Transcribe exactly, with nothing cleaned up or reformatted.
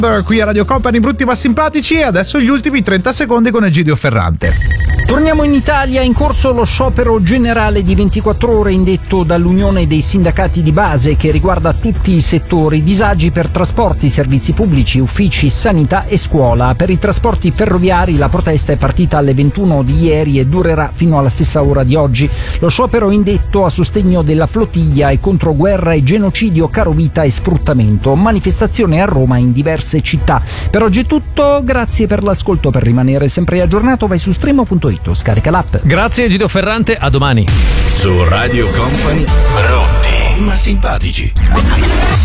Qui a Radio Company, brutti ma simpatici, e adesso gli ultimi trenta secondi con Egidio Ferrante. Torniamo in Italia, in corso lo sciopero generale di ventiquattro ore indetto dall'Unione dei Sindacati di Base che riguarda tutti i settori, disagi per trasporti, servizi pubblici, uffici, sanità e scuola. Per i trasporti ferroviari la protesta è partita alle ventuno di ieri e durerà fino alla stessa ora di oggi. Lo sciopero indetto a sostegno della flottiglia e contro guerra e genocidio, carovita e sfruttamento. Manifestazione a Roma in diverse città. Per oggi è tutto, grazie per l'ascolto. Per rimanere sempre aggiornato vai su streamo punto it. Scarica l'app. Grazie Egidio Ferrante, a domani. Su Radio Company, brutti ma simpatici.